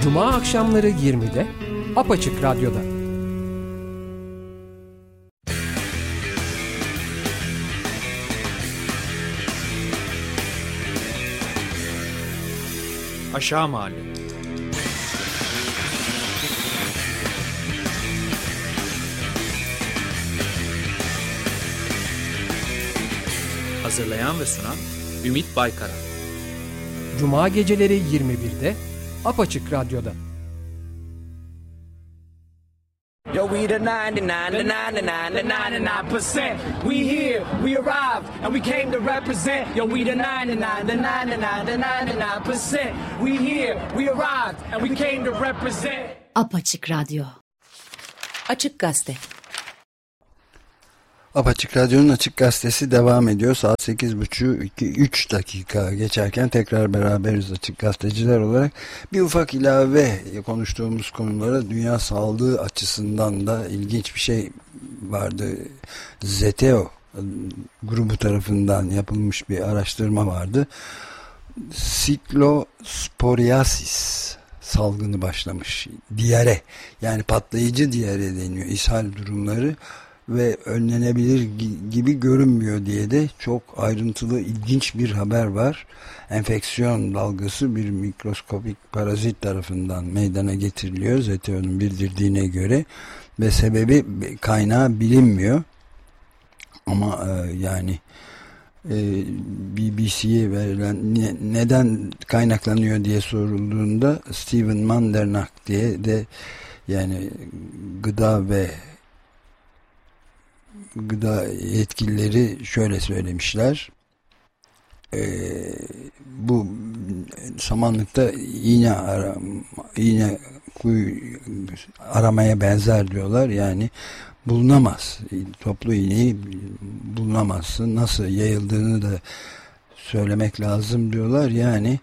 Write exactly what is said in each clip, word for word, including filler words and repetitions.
Cuma akşamları yirmide Apaçık Radyo'da. Aşağı Mahalle. Hazırlayan ve sunan Ümit Baykara. Cuma geceleri yirmi birde Apaçık Radyo'da. Yo, we the ninety-nine, the ninety-nine, the ninety-nine percent. We here, we arrived, and we came to represent. Yo, we the ninety-nine, the ninety-nine, the ninety-nine percent. We here, we arrived, and we came to represent. Apaçık Radyo. Açık Gazete. Apaçık Radyo'nun Açık Gazetesi devam ediyor. Saat sekiz buçuk üç dakika geçerken tekrar beraberiz Açık Gazeteciler olarak. Bir ufak ilave konuştuğumuz konulara dünya sağlığı açısından da ilginç bir şey vardı. Zeteo grubu tarafından yapılmış bir araştırma vardı. Siklosporiasis salgını başlamış. Diyare, yani patlayıcı diyare deniyor. İshal durumları ve önlenebilir gibi görünmüyor diye de çok ayrıntılı, ilginç bir haber var. Enfeksiyon dalgası bir mikroskopik parazit tarafından meydana getiriliyor, Zeteo'nun bildirdiğine göre, ve sebebi, kaynağı bilinmiyor. Ama e, yani e, B B C'ye verilen ne, neden kaynaklanıyor diye sorulduğunda Steven Mandernack diye de, yani gıda ve gıda yetkilileri şöyle söylemişler. Ee, bu samanlıkta iğne ara, iğne kuyu aramaya benzer diyorlar. Yani bulunamaz. Toplu iğneyi bulunamazsın. Nasıl yayıldığını da söylemek lazım diyorlar. Yani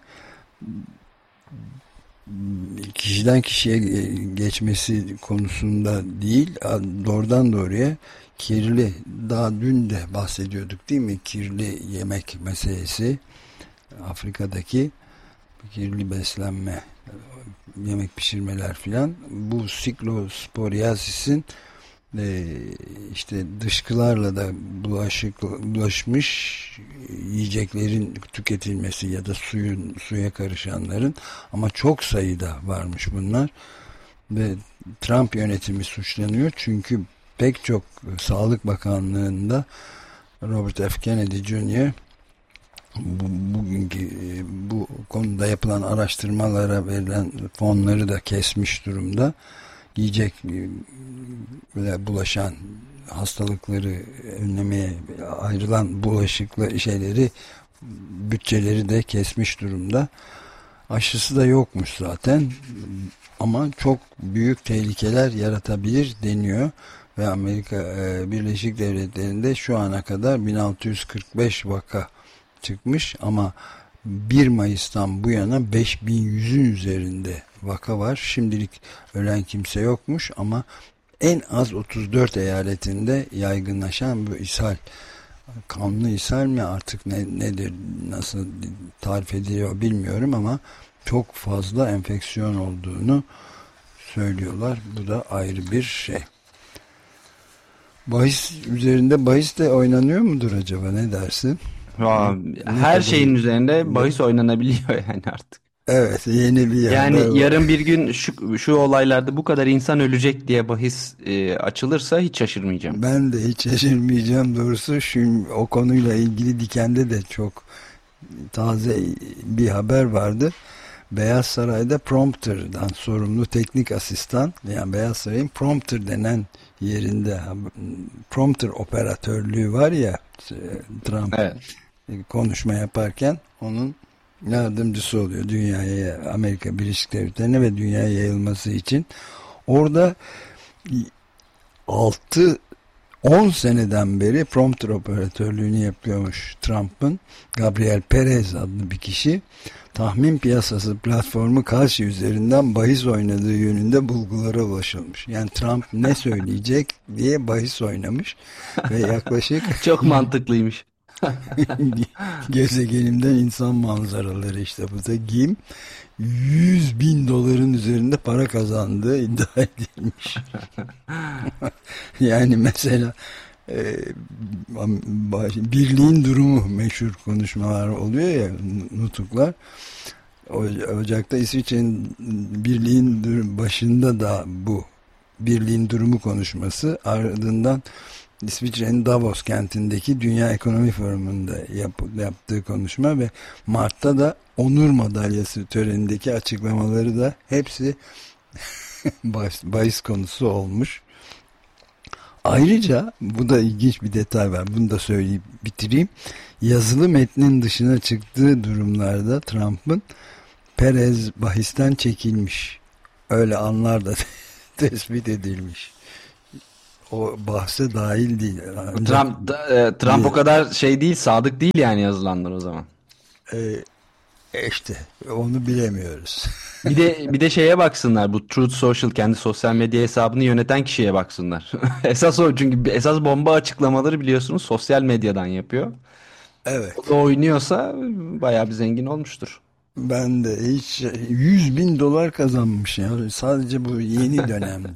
kişiden kişiye geçmesi konusunda değil, doğrudan doğruya kirli, daha dün de bahsediyorduk değil mi? Kirli yemek meselesi, Afrika'daki kirli beslenme, yemek pişirmeler filan. Bu siklosporiasis'in e, işte dışkılarla da bulaşık, bulaşmış yiyeceklerin tüketilmesi ya da suyun suya karışanların, ama çok sayıda varmış bunlar ve Trump yönetimi suçlanıyor çünkü pek çok Sağlık Bakanlığı'nda Robert F. Kennedy Junior bu, bugünkü bu konuda yapılan araştırmalara verilen fonları da kesmiş durumda. Yiyecek bulaşan hastalıkları önlemeye ayrılan bulaşıklı şeyleri, bütçeleri de kesmiş durumda. Aşısı da yokmuş zaten, ama çok büyük tehlikeler yaratabilir deniyor. Ve Amerika Birleşik Devletleri'nde şu ana kadar bin altı yüz kırk beş vaka çıkmış, ama bir Mayıs'tan bu yana beş bin yüzün üzerinde vaka var. Şimdilik ölen kimse yokmuş, ama en az otuz dört eyaletinde yaygınlaşan bu ishal, kanlı ishal mi artık ne, nedir, nasıl tarif ediliyor bilmiyorum, ama çok fazla enfeksiyon olduğunu söylüyorlar. Bu da ayrı bir şey. Bahis üzerinde bahis de oynanıyor mudur acaba, ne dersin? Aa, her şeyin üzerinde bahis oynanabiliyor yani artık. Evet, yeni bir yani var. Yarın bir gün şu, şu olaylarda bu kadar insan ölecek diye bahis e, açılırsa hiç şaşırmayacağım. Ben de hiç şaşırmayacağım doğrusu. Şimdi o konuyla ilgili Diken'de de çok taze bir haber vardı. Beyaz Saray'da prompter'dan sorumlu teknik asistan, yani Beyaz Saray'ın prompter denen yerinde prompter operatörlüğü var ya, Trump evet. konuşma yaparken onun yardımcısı oluyor dünyaya, Amerika Birleşik Devletleri'ne ve dünyaya yayılması için. Orada altı on seneden beri prompter operatörlüğünü yapıyormuş Trump'ın. Gabriel Perez adlı bir kişi, tahmin piyasası platformu Kalshi üzerinden bahis oynadığı yönünde bulgulara ulaşılmış. Yani Trump ne söyleyecek diye bahis oynamış ve yaklaşık çok mantıklıymış. Gezegenimden insan manzaraları işte bu da Gim yüz bin doların üzerinde para kazandığı iddia edilmiş. Yani mesela e, birliğin durumu meşhur konuşmalar oluyor ya, nutuklar. Ocak'ta İsviçre'nin birliğin başında da bu birliğin durumu konuşması, ardından İsviçre'nin Davos kentindeki Dünya Ekonomi Forumu'nda yap, yaptığı konuşma ve Mart'ta da onur madalyası törenindeki açıklamaları da hepsi bahis konusu olmuş. Ayrıca bu da ilginç bir detay var. Bunu da söyleyip bitireyim. Yazılı metnin dışına çıktığı durumlarda Trump'ın Perez bahisten çekilmiş. Öyle anlar da tespit edilmiş. O bahse dahil değil. Ancak, Trump, da, Trump o kadar şey değil, sadık değil yani yazılanlar o zaman. E, işte onu bilemiyoruz. Bir de bir de şeye baksınlar, bu Truth Social kendi sosyal medya hesabını yöneten kişiye baksınlar. Esas o, çünkü esas bomba açıklamaları biliyorsunuz sosyal medyadan yapıyor. Evet. O da oynuyorsa bayağı bir zengin olmuştur. Ben de hiç yüz bin dolar kazanmış ya sadece bu yeni dönemde.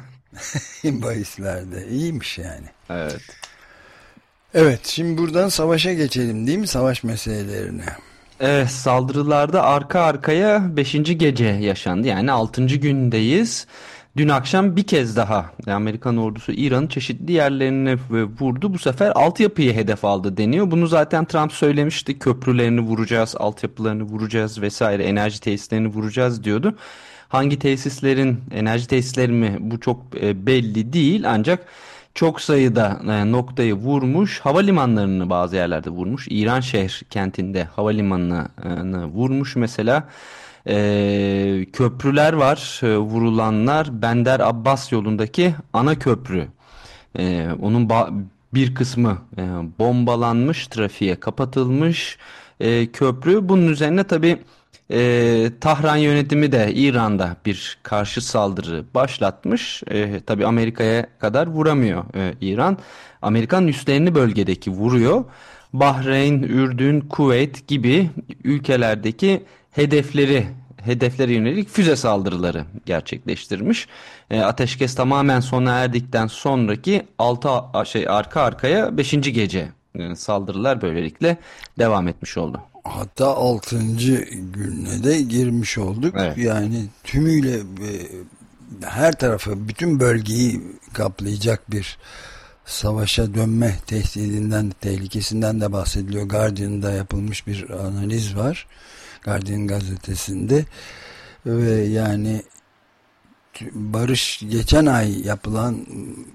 Bahislerde iyiymiş yani. Evet. Evet, şimdi buradan savaşa geçelim değil mi, savaş meselelerine? Evet, saldırılarda arka arkaya beşinci gece yaşandı, yani altıncı gündeyiz. Dün akşam bir kez daha Amerikan ordusu İran'ın çeşitli yerlerine vurdu. Bu sefer altyapıyı hedef aldı deniyor. Bunu zaten Trump söylemişti. Köprülerini vuracağız, altyapılarını vuracağız vesaire, enerji tesislerini vuracağız diyordu. Hangi tesislerin, enerji tesisleri mi, bu çok belli değil, ancak çok sayıda noktayı vurmuş. Havalimanlarını bazı yerlerde vurmuş. İran şehir kentinde havalimanını vurmuş mesela. Ee, köprüler var, ee, vurulanlar. Bender Abbas yolundaki ana köprü, ee, onun bir kısmı e, bombalanmış, trafiğe kapatılmış e, köprü. Bunun üzerine tabi e, Tahran yönetimi de İran'da bir karşı saldırı başlatmış. E, tabi Amerika'ya kadar vuramıyor e, İran. Amerikan üslerini bölgedeki vuruyor. Bahreyn, Ürdün, Kuveyt gibi ülkelerdeki hedefleri hedeflere yönelik füze saldırıları gerçekleştirmiş. E, ateşkes tamamen sona erdikten sonraki altı şey arka arkaya beşinci gece e, saldırılar böylelikle devam etmiş oldu. Hatta altıncı güne de girmiş olduk. Evet. Yani tümüyle e, her tarafı, bütün bölgeyi kaplayacak bir savaşa dönme tehdidinden, tehlikesinden de bahsediliyor. Guardian'da yapılmış bir analiz var. Guardian gazetesinde ve yani barış, geçen ay yapılan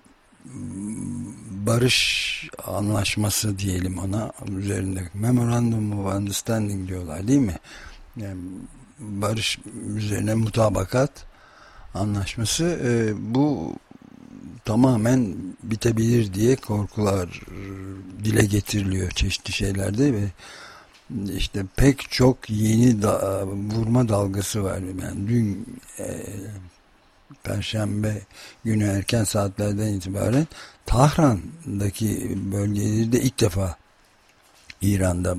barış anlaşması diyelim ona, üzerinde Memorandum of Understanding diyorlar değil mi? Yani barış üzerine mutabakat anlaşması, e, bu tamamen bitebilir diye korkular dile getiriliyor çeşitli şeylerde ve İşte pek çok yeni da, vurma dalgası var. Yani dün e, Perşembe günü erken saatlerden itibaren Tahran'daki bölgeleri de ilk defa İran'da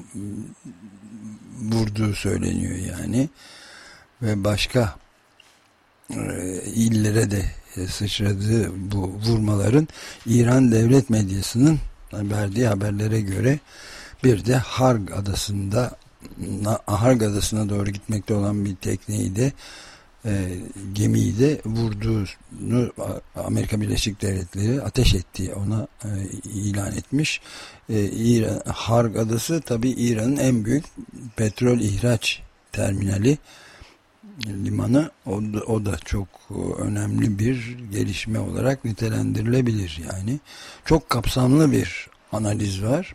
vurduğu söyleniyor yani. Ve başka e, illere de sıçradığı bu vurmaların İran devlet medyasının verdiği haberlere göre bir de Harg adasında, Harg adasına doğru gitmekte olan bir tekneyi de, e, gemiyi de vurduğunu Amerika Birleşik Devletleri ateş ettiği ona e, ilan etmiş. E, İran, Harg adası tabii İran'ın en büyük petrol ihraç terminali, limanı. O da, o da çok önemli bir gelişme olarak nitelendirilebilir yani. Çok kapsamlı bir analiz var.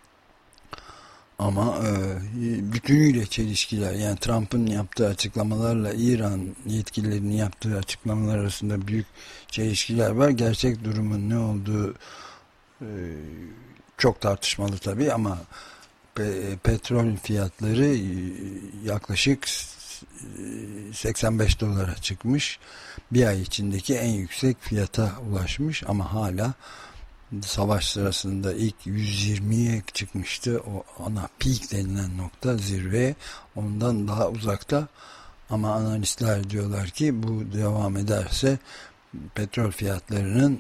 Ama e, bütünüyle çelişkiler, yani Trump'ın yaptığı açıklamalarla İran yetkililerinin yaptığı açıklamalar arasında büyük çelişkiler var. Gerçek durumun ne olduğu e, çok tartışmalı tabii, ama pe, petrol fiyatları yaklaşık seksen beş dolara çıkmış. Bir ay içindeki en yüksek fiyata ulaşmış ama hala Savaş sırasında ilk yüz yirmiye çıkmıştı. O ana peak denilen nokta, zirveye. Ondan daha uzakta. Ama analistler diyorlar ki bu devam ederse petrol fiyatlarının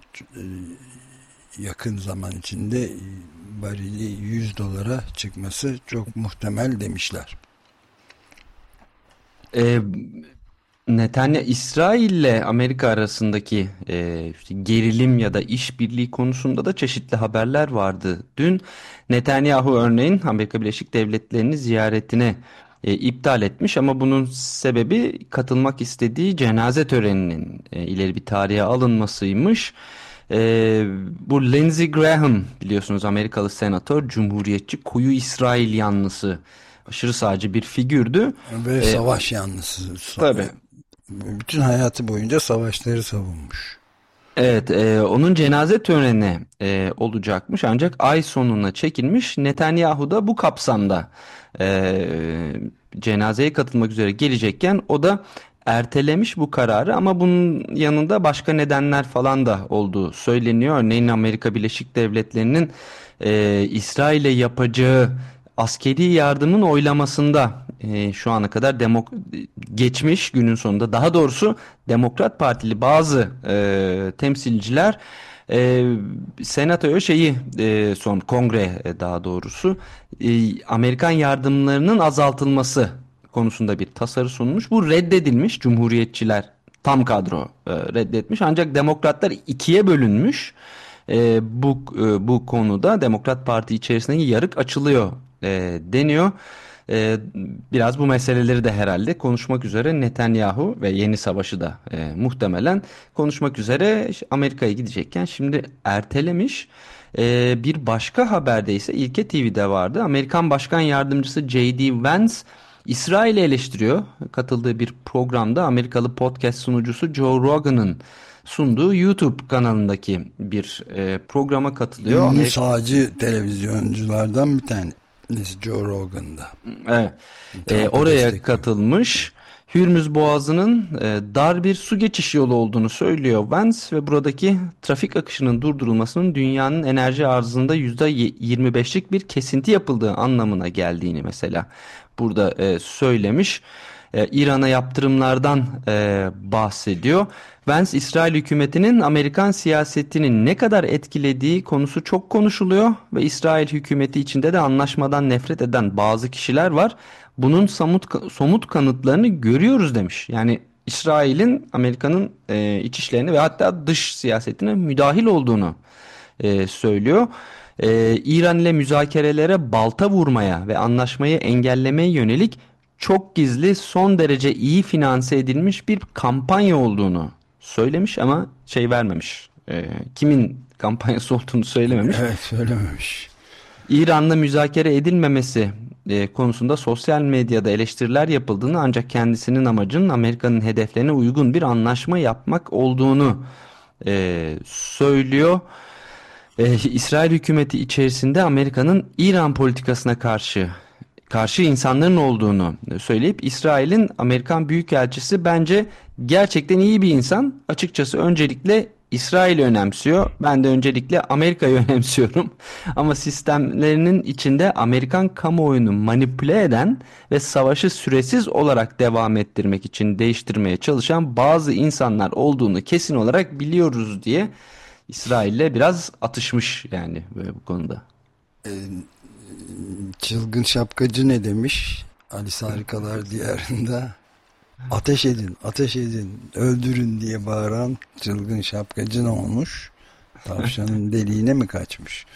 yakın zaman içinde varili yüz dolara çıkması çok muhtemel demişler. Ee, Netanyahu, İsrail ile Amerika arasındaki e, işte gerilim ya da işbirliği konusunda da çeşitli haberler vardı. Dün Netanyahu örneğin Amerika Birleşik Devletleri'ni ziyaretine e, iptal etmiş ama bunun sebebi katılmak istediği cenaze töreninin e, ileri bir tarihe alınmasıymış. E, bu Lindsey Graham, biliyorsunuz, Amerikalı senatör, cumhuriyetçi, koyu İsrail yanlısı, aşırı sağcı bir figürdü. Ve ee, savaş yanlısı. Tabii. Bütün hayatı boyunca savaşları savunmuş. Evet, e, onun cenaze töreni e, olacakmış ancak ay sonuna çekilmiş. Netanyahu da bu kapsamda e, cenazeye katılmak üzere gelecekken o da ertelemiş bu kararı, ama bunun yanında başka nedenler falan da olduğu söyleniyor. Örneğin Amerika Birleşik Devletleri'nin e, İsrail'e yapacağı askeri yardımın oylamasında e, şu ana kadar demok- geçmiş günün sonunda, daha doğrusu Demokrat Partili bazı e, temsilciler e, senatoya şeyi e, son kongre e, daha doğrusu e, Amerikan yardımlarının azaltılması konusunda bir tasarı sunmuş. Bu reddedilmiş. Cumhuriyetçiler tam kadro e, reddetmiş. Ancak Demokratlar ikiye bölünmüş. E, bu e, bu konuda Demokrat Parti içerisinde yarık açılıyor e, deniyor. E, biraz bu meseleleri de herhalde konuşmak üzere Netanyahu ve yeni savaşı da e, muhtemelen konuşmak üzere Amerika'ya gidecekken şimdi ertelemiş. E, bir başka haberde ise İlke T V'de vardı. Amerikan Başkan Yardımcısı J D Vance İsrail'i eleştiriyor. Katıldığı bir programda Amerikalı podcast sunucusu Joe Rogan'ın sunduğu YouTube kanalındaki bir e, programa katılıyor. Ünlü Amerika... sağcı televizyonculardan bir tanesi Joe Rogan'da. Evet. E, oraya katılmış. Hürmüz Boğazı'nın e, dar bir su geçiş yolu olduğunu söylüyor Vance ve buradaki trafik akışının durdurulmasının dünyanın enerji arzında yüzde yirmi beşlik bir kesinti yapıldığı anlamına geldiğini mesela burada e, söylemiş. E, İran'a yaptırımlardan e, bahsediyor. Vance, İsrail hükümetinin Amerikan siyasetinin ne kadar etkilediği konusu çok konuşuluyor ve İsrail hükümeti içinde de anlaşmadan nefret eden bazı kişiler var. Bunun somut, somut kanıtlarını görüyoruz demiş. Yani İsrail'in Amerika'nın e, iç işlerine ve hatta dış siyasetine müdahil olduğunu e, söylüyor. E, İran ile müzakerelere balta vurmaya ve anlaşmayı engellemeye yönelik çok gizli, son derece iyi finanse edilmiş bir kampanya olduğunu söylemiş ama şey vermemiş. E, kimin kampanyası olduğunu söylememiş. Evet, söylememiş. İran'la müzakere edilmemesi e, konusunda sosyal medyada eleştiriler yapıldığını, ancak kendisinin amacının Amerika'nın hedeflerine uygun bir anlaşma yapmak olduğunu e, söylüyor. E, İsrail hükümeti içerisinde Amerika'nın İran politikasına karşı karşı insanların olduğunu söyleyip İsrail'in Amerikan Büyükelçisi bence gerçekten iyi bir insan. Açıkçası öncelikle İsrail'i önemsiyor. Ben de öncelikle Amerika'yı önemsiyorum. Ama sistemlerinin içinde Amerikan kamuoyunu manipüle eden ve savaşı süresiz olarak devam ettirmek için değiştirmeye çalışan bazı insanlar olduğunu kesin olarak biliyoruz diye İsrail'le biraz atışmış yani bu konuda. Ee, çılgın şapkacı ne demiş? Alice Harikalar Diyarı'nda ateş edin, ateş edin, öldürün diye bağıran çılgın şapkacı ne olmuş? Tavşanın deliğine mi kaçmış?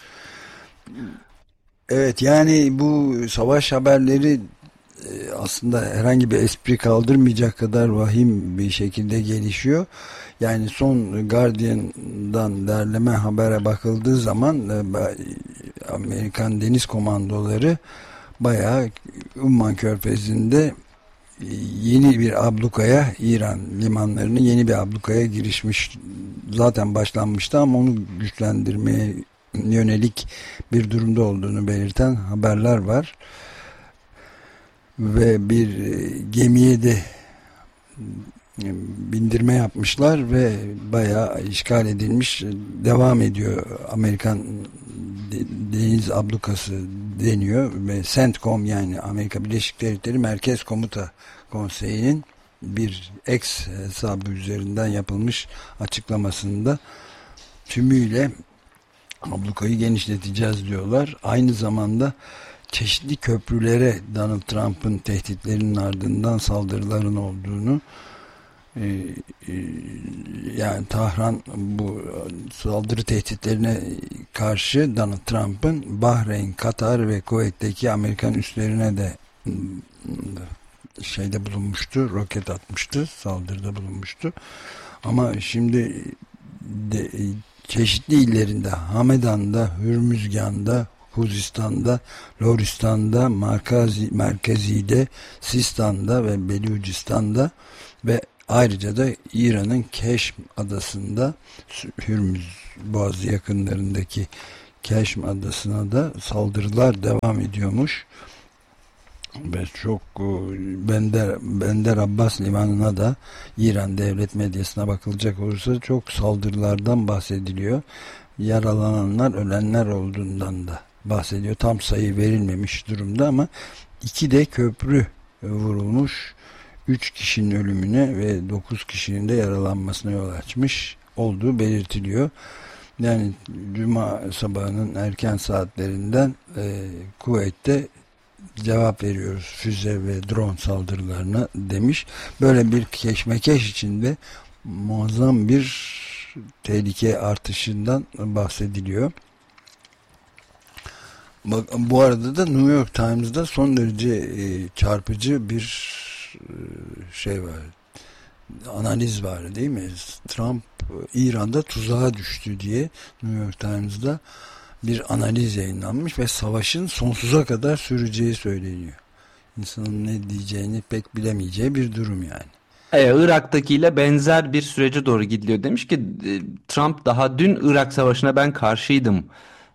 Evet, yani bu savaş haberleri aslında herhangi bir espri kaldırmayacak kadar vahim bir şekilde gelişiyor. Yani son Guardian'dan derleme habere bakıldığı zaman Amerikan deniz komandoları bayağı Umman Körfezi'nde yeni bir ablukaya, İran limanlarının yeni bir ablukaya girişmiş, zaten başlanmıştı ama onu güçlendirmeye yönelik bir durumda olduğunu belirten haberler var. Ve bir gemiye de bindirme yapmışlar ve bayağı işgal edilmiş, devam ediyor. Amerikan deniz ablukası deniyor ve CENTCOM, yani Amerika Birleşik Devletleri Merkez Komuta Konseyi'nin bir X hesabı üzerinden yapılmış açıklamasında tümüyle ablukayı genişleteceğiz diyorlar. Aynı zamanda çeşitli köprülere Donald Trump'ın tehditlerinin ardından saldırıların olduğunu, e, e, yani Tahran bu saldırı tehditlerine karşı Donald Trump'ın Bahreyn, Katar ve Kuveyt'teki Amerikan üslerine de şeyde bulunmuştu, roket atmıştı, saldırıda bulunmuştu. Ama şimdi de, çeşitli illerinde, Hamedan'da, Hürmüzgan'da, Huzistan'da, Loristan'da, Merkezi, Merkezi'de, Sistan'da ve Belucistan'da ve ayrıca da İran'ın Keşm adasında, Hürmüz Boğazı yakınlarındaki Keşm adasına da saldırılar devam ediyormuş. Ve çok Bender, Bender Abbas limanına da İran devlet medyasına bakılacak olursa çok saldırılardan bahsediliyor. Yaralananlar, ölenler olduğundan da bahsediyor. Tam sayı verilmemiş durumda ama iki de köprü vurulmuş. Üç kişinin ölümüne ve dokuz kişinin de yaralanmasına yol açmış olduğu belirtiliyor. Yani Cuma sabahının erken saatlerinden e, Kuveyt'te cevap veriyoruz füze ve drone saldırılarına demiş. Böyle bir keşmekeş içinde muazzam bir tehlike artışından bahsediliyor. Bak, bu arada da New York Times'da son derece e, çarpıcı bir e, şey var. Analiz var değil mi? Trump İran'da tuzağa düştü diye New York Times'da bir analiz yayınlanmış ve savaşın sonsuza kadar süreceği söyleniyor. İnsanın ne diyeceğini pek bilemeyeceği bir durum yani. Evet, Irak'takiyle benzer bir sürece doğru gidiliyor. Demiş ki Trump daha dün Irak Savaşı'na ben karşıydım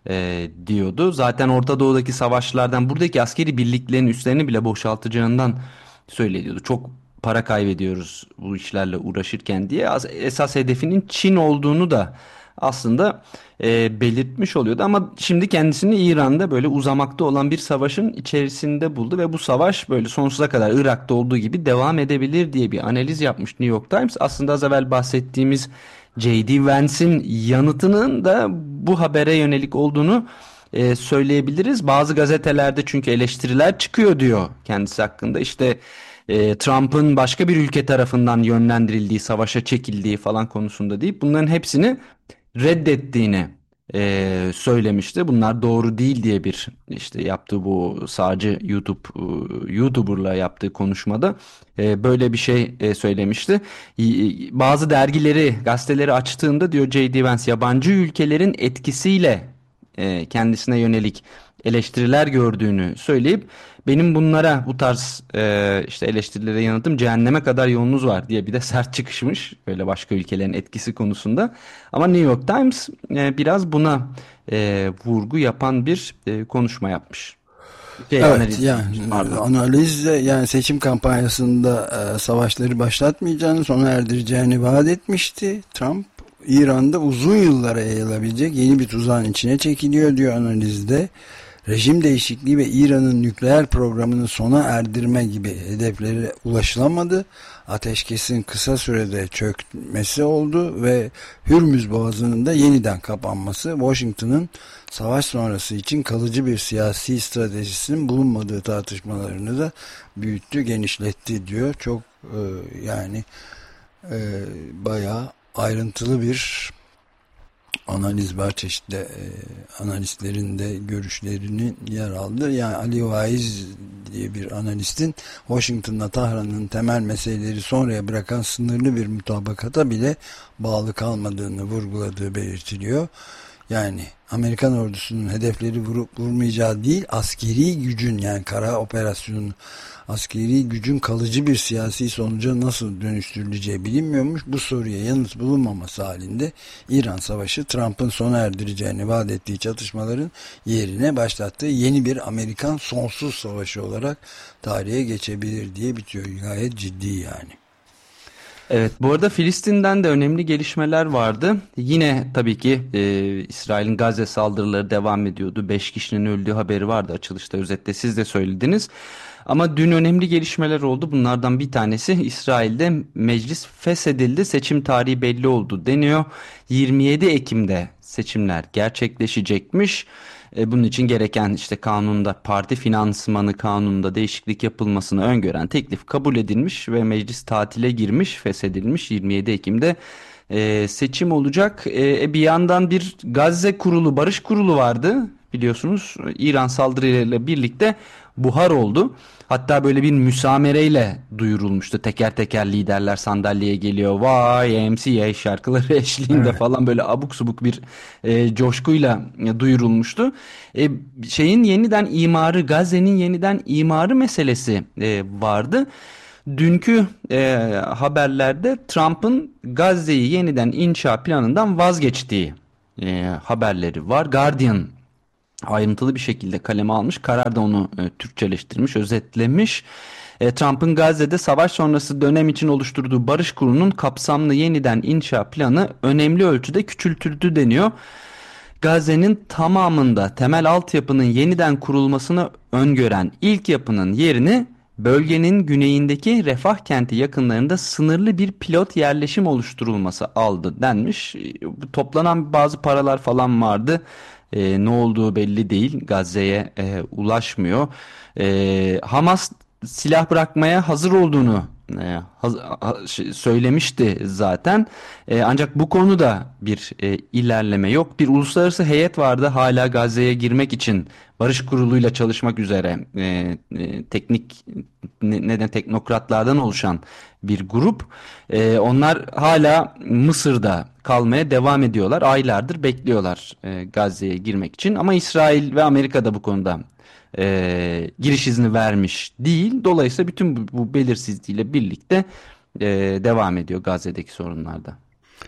e, diyordu. Zaten Orta Doğu'daki savaşlardan buradaki askeri birliklerin üslerini bile boşaltacağından söyleniyordu. Çok para kaybediyoruz bu işlerle uğraşırken diye. Esas hedefinin Çin olduğunu da aslında e, belirtmiş oluyordu ama şimdi kendisini İran'da böyle uzamakta olan bir savaşın içerisinde buldu ve bu savaş böyle sonsuza kadar Irak'ta olduğu gibi devam edebilir diye bir analiz yapmış New York Times. Aslında az evvel bahsettiğimiz J D Vance'in yanıtının da bu habere yönelik olduğunu e, söyleyebiliriz. Bazı gazetelerde çünkü eleştiriler çıkıyor diyor kendisi hakkında. İşte e, Trump'ın başka bir ülke tarafından yönlendirildiği, savaşa çekildiği falan konusunda deyip bunların hepsini reddettiğini e, söylemişti. Bunlar doğru değil diye bir işte yaptığı bu sağcı YouTube e, YouTuber'la yaptığı konuşmada e, böyle bir şey e, söylemişti. E, bazı dergileri, gazeteleri açtığında diyor J D Vance yabancı ülkelerin etkisiyle e, kendisine yönelik eleştiriler gördüğünü söyleyip benim bunlara bu tarz e, işte eleştirilere yanıtım cehenneme kadar yolunuz var diye bir de sert çıkışmış böyle başka ülkelerin etkisi konusunda. Ama New York Times e, biraz buna e, vurgu yapan bir e, konuşma yapmış. Şey, evet analiz, yani analizle yani seçim kampanyasında e, savaşları başlatmayacağını, sona erdireceğini vaat etmişti Trump. İran'da uzun yıllara yayılabilecek yeni bir tuzağın içine çekiliyor diyor analizde. Rejim değişikliği ve İran'ın nükleer programını sona erdirme gibi hedeflere ulaşılamadı. Ateşkesin kısa sürede çökmesi oldu ve Hürmüz Boğazı'nın da yeniden kapanması Washington'ın savaş sonrası için kalıcı bir siyasi stratejisinin bulunmadığı tartışmalarını da büyüttü, genişletti diyor. Çok e, yani e, bayağı ayrıntılı bir analiz var, çeşitli e, analistlerin de görüşlerinin yer aldı. Yani Ali Vaiz diye bir analistin Washington'la Tahran'ın temel meseleleri sonraya bırakan sınırlı bir mutabakata bile bağlı kalmadığını vurguladığı belirtiliyor. Yani Amerikan ordusunun hedefleri vurup vurmayacağı değil, askeri gücün yani kara operasyonun askeri gücün kalıcı bir siyasi sonuca nasıl dönüştürüleceği bilinmiyormuş. Bu soruya yanıt bulunmaması halinde İran Savaşı Trump'ın sona erdireceğini vaat ettiği çatışmaların yerine başlattığı yeni bir Amerikan sonsuz savaşı olarak tarihe geçebilir diye bitiyor. Gayet ciddi yani. Evet, bu arada Filistin'den de önemli gelişmeler vardı. Yine tabii ki e, İsrail'in Gazze saldırıları devam ediyordu. Beş kişinin öldüğü haberi vardı açılışta, özetle siz de söylediniz. Ama dün önemli gelişmeler oldu. Bunlardan bir tanesi, İsrail'de meclis feshedildi. Seçim tarihi belli oldu deniyor. yirmi yedi Ekim'de seçimler gerçekleşecekmiş. E, bunun için gereken işte kanunda, parti finansmanı kanununda değişiklik yapılmasını öngören teklif kabul edilmiş ve meclis tatile girmiş, feshedilmiş. yirmi yedi Ekim'de e, seçim olacak. E, bir yandan bir Gazze kurulu, barış kurulu vardı biliyorsunuz. İran saldırılarıyla birlikte buhar oldu. Hatta böyle bir müsamereyle duyurulmuştu. Teker teker liderler sandalyeye geliyor. Vay M C A şarkıları eşliğinde, evet, falan böyle abuk subuk bir e, coşkuyla e, duyurulmuştu. E, şeyin yeniden imarı, Gazze'nin yeniden imarı meselesi e, vardı. Dünkü e, haberlerde Trump'ın Gazze'yi yeniden inşa planından vazgeçtiği e, haberleri var. Guardian ayrıntılı bir şekilde kaleme almış. Karar da onu e, Türkçeleştirmiş, özetlemiş. E, Trump'ın Gazze'de savaş sonrası dönem için oluşturduğu barış kurulunun kapsamlı yeniden inşa planı önemli ölçüde küçültüldü deniyor. Gazze'nin tamamında temel altyapının yeniden kurulmasını öngören ilk yapının yerini bölgenin güneyindeki Refah kenti yakınlarında sınırlı bir pilot yerleşim oluşturulması aldı denmiş. Toplanan bazı paralar falan vardı. Ee, ne olduğu belli değil. Gazze'ye e, ulaşmıyor. Ee, Hamas silah bırakmaya hazır olduğunu e, haz, ha, söylemişti zaten. E, ancak bu konuda bir e, ilerleme yok. Bir uluslararası heyet vardı hala Gazze'ye girmek için barış kuruluyla çalışmak üzere, e, e, teknik ne, neden teknokratlardan oluşan bir grup. E, onlar hala Mısır'da kalmaya devam ediyorlar. Aylardır bekliyorlar e, Gazze'ye girmek için. Ama İsrail ve Amerika da bu konuda e, giriş izni vermiş değil. Dolayısıyla bütün bu, bu belirsizliğiyle birlikte e, devam ediyor Gazze'deki sorunlarda.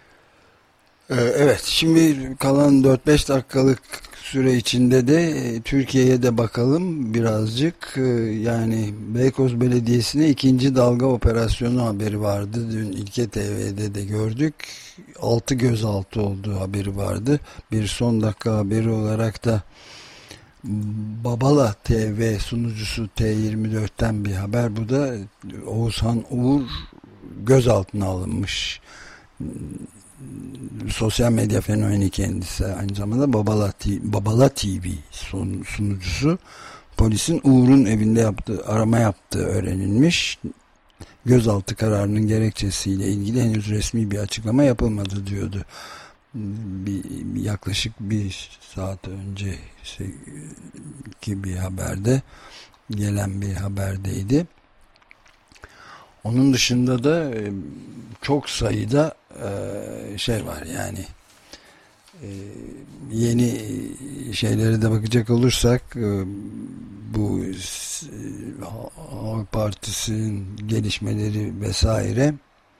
Evet, şimdi kalan dört beş dakikalık süre içinde de Türkiye'ye de bakalım birazcık. Yani Beykoz Belediyesi'ne ikinci dalga operasyonu haberi vardı. Dün İlke T V'de de gördük. altı gözaltı olduğu haberi vardı. Bir son dakika haberi olarak da Babala T V sunucusu T yirmi dört'ten bir haber. Bu da Oğuzhan Uğur gözaltına alınmış. Sosyal medya fenomeni kendisi, aynı zamanda Babala, Babala T V sunucusu. Polisin Uğur'un evinde yaptığı, arama yaptığı öğrenilmiş. Gözaltı kararının gerekçesiyle ilgili henüz resmi bir açıklama yapılmadı diyordu. Bir, yaklaşık bir saat önce ki bir haberde, gelen bir haberdeydi. Onun dışında da çok sayıda şey var yani, yeni şeylere de bakacak olursak bu Halk Partisi'nin gelişmeleri vesaire,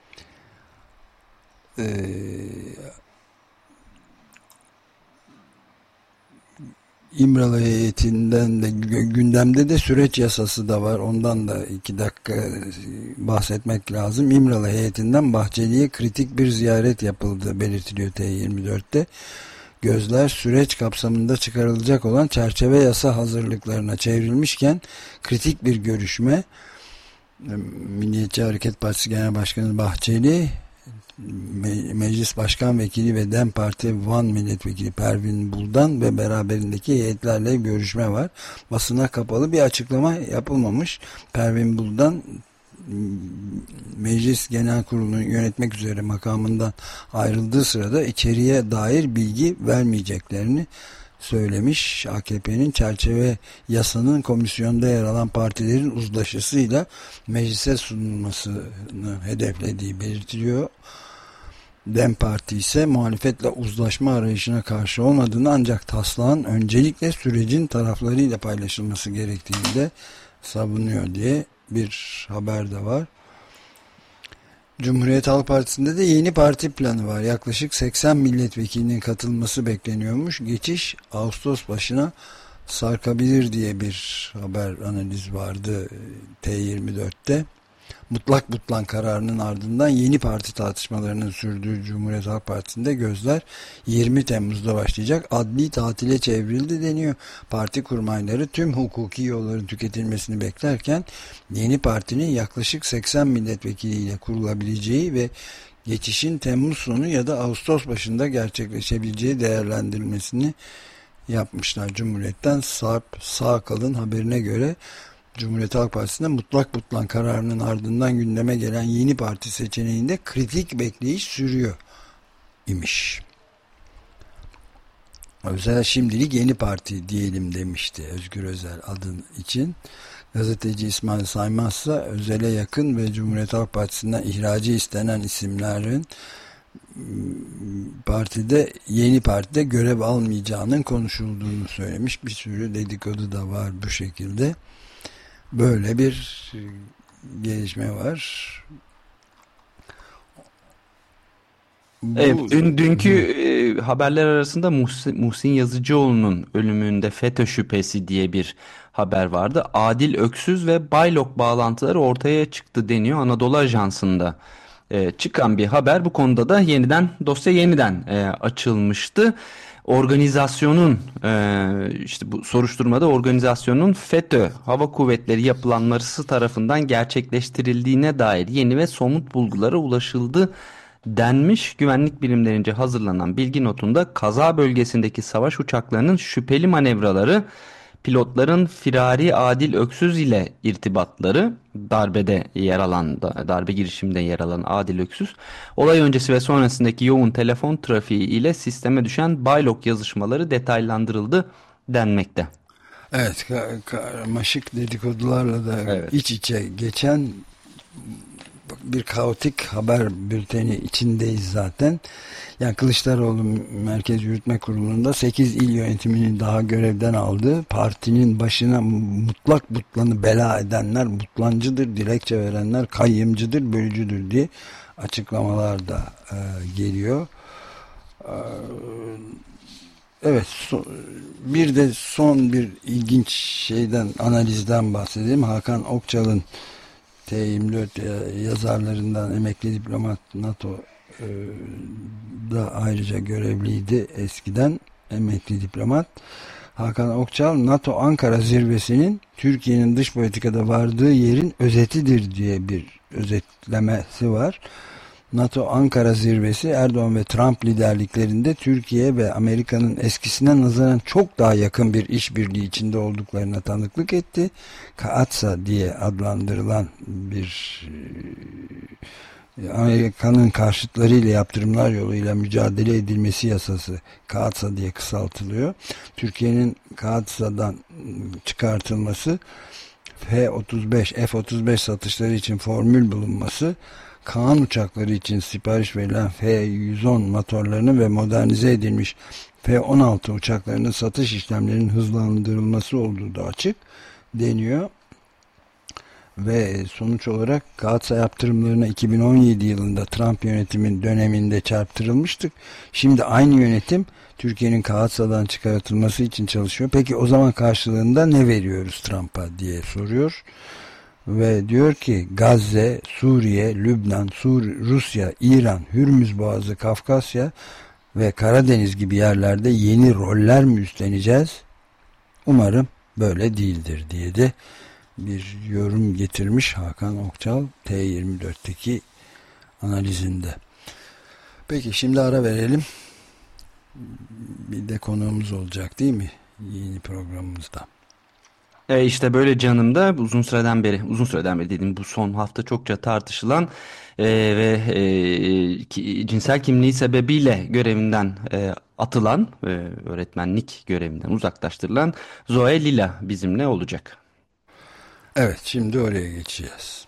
İmralı heyetinden de gündemde de süreç yasası da var. Ondan da iki dakika bahsetmek lazım. İmralı heyetinden Bahçeli'ye kritik bir ziyaret yapıldı belirtiliyor T yirmi dört'te. Gözler süreç kapsamında çıkarılacak olan çerçeve yasa hazırlıklarına çevrilmişken kritik bir görüşme. Milliyetçi Hareket Partisi Genel Başkanı Bahçeli, Meclis Başkan Vekili ve DEM Parti Van Milletvekili Pervin Buldan ve beraberindeki heyetlerle görüşme var. Basına kapalı bir açıklama yapılmamış. Pervin Buldan Meclis Genel Kurulu'nu yönetmek üzere makamından ayrıldığı sırada içeriye dair bilgi vermeyeceklerini söylemiş. A K P'nin çerçeve yasanın komisyonda yer alan partilerin uzlaşısıyla meclise sunulmasını hedeflediği belirtiliyor. DEM Parti ise muhalefetle uzlaşma arayışına karşı olmadığını, ancak taslağın öncelikle sürecin taraflarıyla paylaşılması gerektiğini de savunuyor diye bir haber de var. Cumhuriyet Halk Partisi'nde de yeni parti planı var. Yaklaşık seksen milletvekilinin katılması bekleniyormuş. Geçiş Ağustos başına sarkabilir diye bir haber, analiz vardı T yirmi dört'te. mutlak butlan kararının ardından yeni parti tartışmalarının sürdüğü Cumhuriyet Halk Partisi'nde gözler yirmi Temmuz'da başlayacak adli tatile çevrildi deniyor. Parti kurmayları tüm hukuki yolların tüketilmesini beklerken yeni partinin yaklaşık seksen milletvekiliyle kurulabileceği ve geçişin Temmuz sonu ya da Ağustos başında gerçekleşebileceği değerlendirilmesini yapmışlar. Cumhuriyet'ten Sarp Sağkal'ın haberine göre Cumhuriyet Halk Partisi'nde mutlak butlan kararının ardından gündeme gelen yeni parti seçeneğinde kritik bekleyiş sürüyor imiş. Özel şimdilik yeni parti diyelim demişti Özgür Özel adın için. Gazeteci İsmail Saymaz ise Özel'e yakın ve Cumhuriyet Halk Partisi'nden ihracı istenen isimlerin partide yeni partide görev almayacağının konuşulduğunu söylemiş. Bir sürü dedikodu da var bu şekilde. Böyle bir gelişme var. Bu... Evet, dün, dünkü e, haberler arasında Muhsin, Muhsin Yazıcıoğlu'nun ölümünde FETÖ şüphesi diye bir haber vardı. Adil Öksüz ve Baylok bağlantıları ortaya çıktı deniyor Anadolu Ajansı'nda. E, çıkan bir haber. Bu konuda da yeniden dosya yeniden e, açılmıştı. Organizasyonun e, işte bu soruşturmada organizasyonun FETÖ Hava Kuvvetleri yapılanması tarafından gerçekleştirildiğine dair yeni ve somut bulgulara ulaşıldı denmiş. Güvenlik birimlerince hazırlanan bilgi notunda kaza bölgesindeki savaş uçaklarının şüpheli manevraları, pilotların firari Adil Öksüz ile irtibatları, darbede yer alan, darbe girişiminde yer alan Adil Öksüz, olay öncesi ve sonrasındaki yoğun telefon trafiği ile sisteme düşen Baylok yazışmaları detaylandırıldı denmekte. Evet, karmaşık dedikodularla da evet. iç içe geçen bir kaotik haber bülteni içindeyiz zaten. Yani Kılıçdaroğlu Merkez Yürütme Kurulu'nda sekiz il yönetiminin daha görevden aldığı, partinin başına mutlak butlanı bela edenler butlancıdır, dilekçe verenler kayyımcıdır, bölücüdür diye açıklamalar da e, geliyor. E, evet, so, bir de son bir ilginç şeyden, analizden bahsedelim. Hakan Okçal'ın T yirmi dört yazarlarından emekli diplomat, NATO e, da ayrıca görevliydi eskiden, emekli diplomat. Hakan Okçal, NATO Ankara zirvesinin Türkiye'nin dış politikada vardığı yerin özetidir diye bir özetlemesi var. NATO Ankara zirvesi Erdoğan ve Trump liderliklerinde Türkiye ve Amerika'nın eskisine nazaran çok daha yakın bir işbirliği içinde olduklarına tanıklık etti. Kaatsa diye adlandırılan bir Amerika'nın karşıtlarıyla yaptırımlar yoluyla mücadele edilmesi yasası, Kaatsa diye kısaltılıyor. Türkiye'nin Kaatsa'dan çıkartılması, F otuz beş F otuz beş satışları için formül bulunması, Kaan uçakları için sipariş verilen F yüz on motorlarının ve modernize edilmiş F on altı uçaklarının satış işlemlerinin hızlandırılması olduğu da açık deniyor. Ve sonuç olarak Kaatsa yaptırımlarına iki bin on yedi yılında Trump yönetimin döneminde çarptırılmıştık. Şimdi aynı yönetim Türkiye'nin Kaatsa'dan çıkartılması için çalışıyor. Peki o zaman karşılığında ne veriyoruz Trump'a diye soruyor. Ve diyor ki Gazze, Suriye, Lübnan, Sur Rusya, İran, Hürmüz Boğazı, Kafkasya ve Karadeniz gibi yerlerde yeni roller mi üstleneceğiz? Umarım böyle değildir diye de bir yorum getirmiş Hakan Okçal T yirmi dörtteki analizinde. Peki şimdi ara verelim. Bir de konuğumuz olacak değil mi? Yeni programımızda. E işte böyle canım da uzun süreden beri, uzun süreden beri dediğim bu son hafta çokça tartışılan e, ve e, ki, cinsel kimliği sebebiyle görevinden e, atılan, e, öğretmenlik görevinden uzaklaştırılan Zoe Lila bizimle olacak. Evet, şimdi oraya geçeceğiz.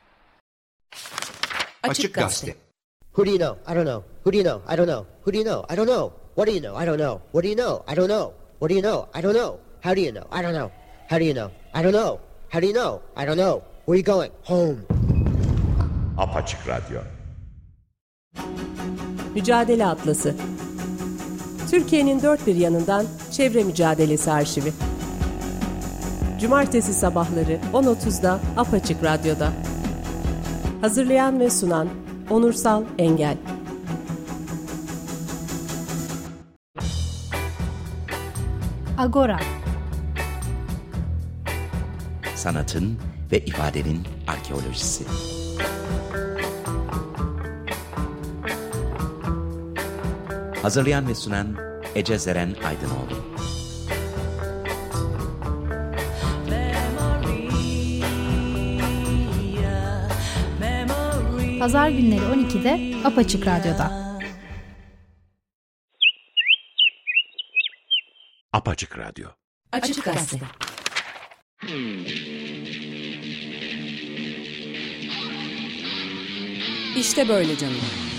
Açık Gazete. Who do you know? I don't know. Who do you know? I don't know. Who do you know? I don't know. What do you know? I don't know. What do you know? I don't know. What do you know? I don't know. How do you know? I don't know. How do you know? I don't know. How do you know? I don't know. Where are you going? Home. Apaçık Radyo. Mücadele Atlası. Türkiye'nin dört bir yanından çevre mücadelesi arşivi. Cumartesi sabahları on otuzda Apaçık Radyo'da. Hazırlayan ve sunan Onursal Engel. Agora. Sanatın ve ifadenin arkeolojisi. Hazırlayan ve sunan Ece Zeren Aydınoğlu. Pazar günleri on ikide Apaçık Radyo'da. Apaçık Radyo. Açık Gazete. İşte böyle canım.